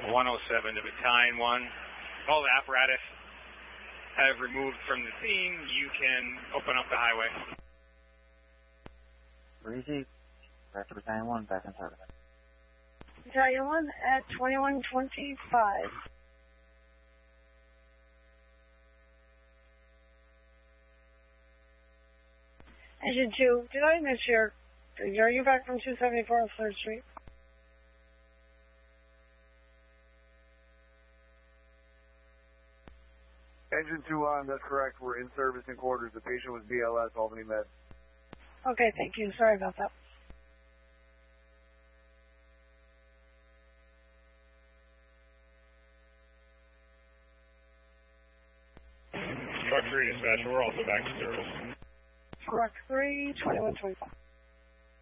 107 to Battalion 1. All the apparatus have removed from the scene. You can open up the highway. Received. Back to Battalion 1, back in service. Battalion 1 at 2125. Engine 2, did I miss your... Are you back from 274 on 3rd Street? Engine 2 on, that's correct. We're in service in quarters. The patient was BLS, Albany Med. Okay, thank you. Sorry about that. Truck 3 dispatch, we're also back to service. Truck 3, 2125.